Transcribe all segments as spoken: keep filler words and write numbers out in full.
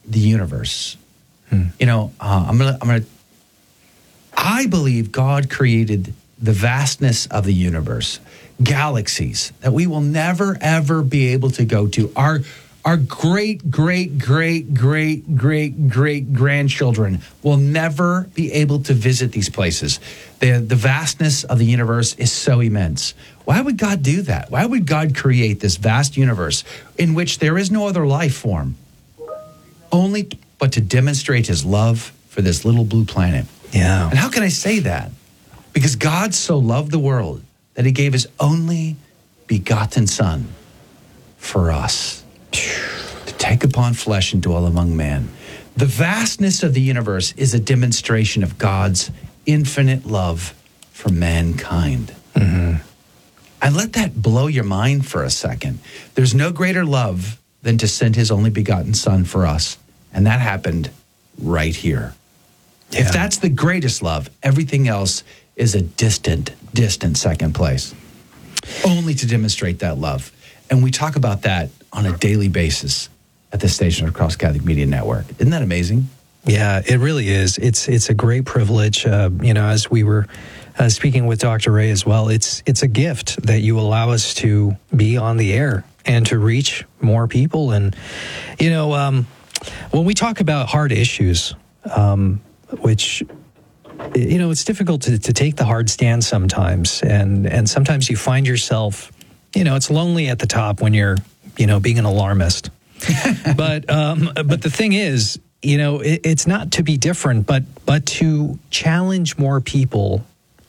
the universe. Hmm. You know, uh, I'm gonna, I'm gonna. I believe God created the vastness of the universe, galaxies that we will never ever be able to go to. Our our great great great great great great grandchildren will never be able to visit these places. The the vastness of the universe is so immense. Why would God do that? Why would God create this vast universe in which there is no other life form? Only but to demonstrate his love for this little blue planet. Yeah. And how can I say that? Because God so loved the world that he gave his only begotten Son for us to take upon flesh and dwell among men. The vastness of the universe is a demonstration of God's infinite love for mankind. Mm-hmm. And let that blow your mind for a second. There's no greater love than to send his only begotten Son for us. And that happened right here. Yeah. If that's the greatest love, everything else is a distant, distant second place. Only to demonstrate that love. And we talk about that on a daily basis at the station of Cross Catholic Media Network. Isn't that amazing? Yeah, it really is. It's it's a great privilege. Uh, you know, as we were uh, speaking with Doctor Ray as well, it's it's a gift that you allow us to be on the air and to reach more people. And, you know, um, when we talk about hard issues, um, which, you know, it's difficult to, to take the hard stand sometimes. And, and sometimes you find yourself, you know, it's lonely at the top when you're, you know, being an alarmist. but um, but the thing is, you know, it, it's not to be different, but but to challenge more people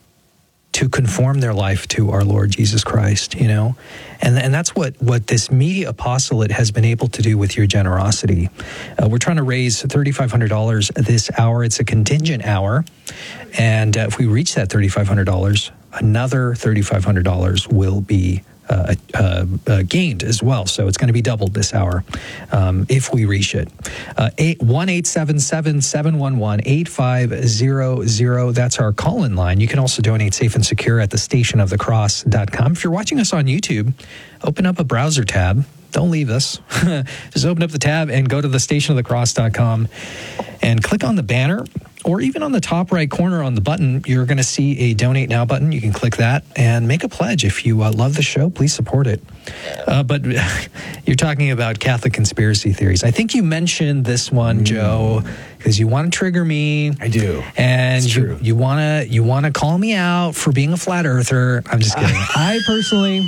to conform their life to our Lord Jesus Christ, you know, and and that's what what this media apostolate has been able to do with your generosity. Uh, we're trying to raise thirty-five hundred dollars this hour. It's a contingent hour, and uh, if we reach that thirty-five hundred dollars, another thirty-five hundred dollars will be Uh, uh, uh, gained as well. So it's going to be doubled this hour um, if we reach it. Uh, one eight seven seven, seven one one, eight five zero zero. That's our call-in line. You can also donate safe and secure at the station of the cross dot com. If you're watching us on YouTube, open up a browser tab. Don't leave us. Just open up the tab and go to the station of the cross dot com and click on the banner. Or even on the top right corner on the button, you're going to see a Donate Now button. You can click that and make a pledge. If you uh, love the show, please support it. Uh, but you're talking about Catholic conspiracy theories. I think you mentioned this one, mm. Joe, because you want to trigger me. I do. And you, you want to you want to call me out for being a flat earther. I'm just kidding. I personally...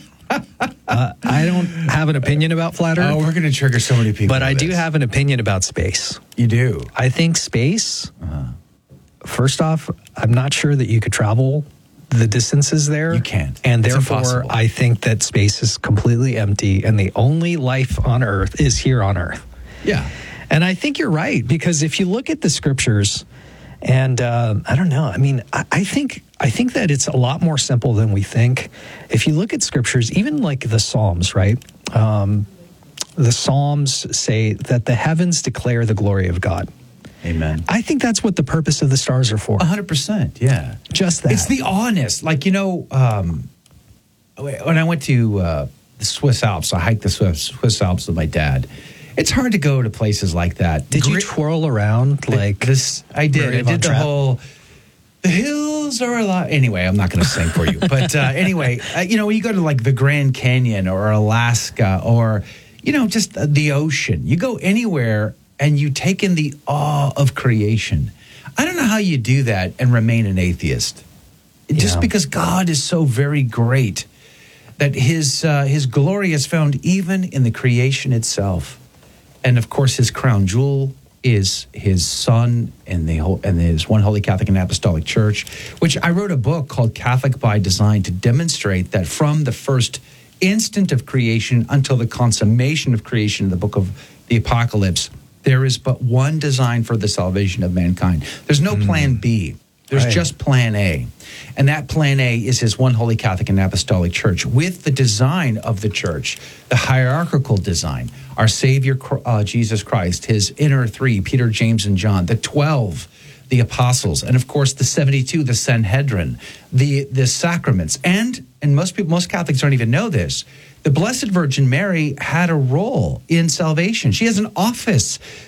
Uh, I don't have an opinion about flat Earth. Oh, we're going to trigger so many people. But I do have an opinion about space. You do? I think space, uh-huh. First off, I'm not sure that you could travel the distances there. You can't. And it's therefore, impossible. I think that space is completely empty and the only life on Earth is here on Earth. Yeah. And I think you're right, because if you look at the scriptures, and uh, I don't know, I mean, I, I think... I think that it's a lot more simple than we think. If you look at scriptures, even like the Psalms, right? Um, the Psalms say that the heavens declare the glory of God. Amen. I think that's what the purpose of the stars are for. one hundred percent, yeah. Just that. It's the honest. Like, you know, um, when I went to uh, the Swiss Alps, I hiked the Swiss, Swiss Alps with my dad. It's hard to go to places like that. Did Gri- you twirl around like this? I did. I did the Trapp? whole... The hills are alive. Anyway, I'm not going to sing for you. But uh, anyway, uh, you know, when you go to like the Grand Canyon or Alaska or, you know, just the ocean, you go anywhere and you take in the awe of creation. I don't know how you do that and remain an atheist. Yeah. Just because God is so very great that his uh, his glory is found even in the creation itself. And of course, his crown jewel is his Son and the whole, and his one Holy Catholic and Apostolic Church, which I wrote a book called Catholic by Design to demonstrate that from the first instant of creation until the consummation of creation in the book of the Apocalypse, there is but one design for the salvation of mankind. There's no mm. plan B. There's right. just plan A. And that plan A is his one Holy Catholic and Apostolic Church with the design of the church, the hierarchical design, our Savior, uh, Jesus Christ, his inner three, Peter, James, and John, the twelve, the apostles, and of course the seventy-two, the Sanhedrin, the, the sacraments. And, and most people, most Catholics don't even know this, the Blessed Virgin Mary had a role in salvation. She has an office